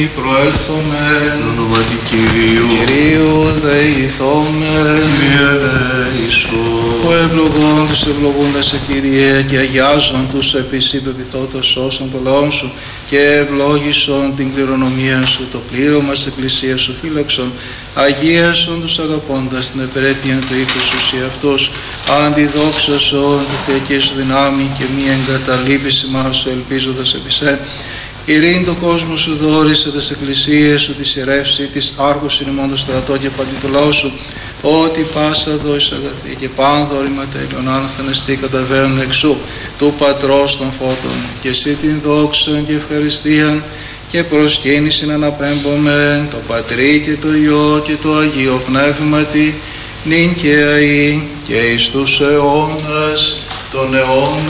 προέλθομεν, όνομα του Κυρίου, Κυρίου δεηθόμεν, Κύριε ελέησον. ο ευλογών τους ευλογούντας σε Κύριε και αγιάζον τους επί σύ πεποιθότος σώσον το λαό σου και ευλόγησον την κληρονομία σου, το πλήρωμα της Εκκλησίας σου φύλαξον, αγίασον τους αγαπώντας την επρέπεια του οίκου σου σε αυτούς, αντιδόξασον τη θεϊκή σου δυνάμει και μη εγκαταλείπηση μας σου ελπίζοντας επί σε. Ειρήνη το κόσμο σου δόρισε, τις εκκλησίες σου, της ιερεύση, της άρχους ημών το στρατό και παντί το λαό σου, ότι πάσα δώσεις αγαθή και πάνδορημα τέλειον άνθεν εστί καταβαίνουν εξού του Πατρός των Φώτων, και εσύ την δόξαν και ευχαριστίαν και προσκύνησιν αναπέμπομεν το Πατρί και το Υιό και το Αγίο Πνεύματι, νυν και αεί και εις τους αιώνας των αιώνων.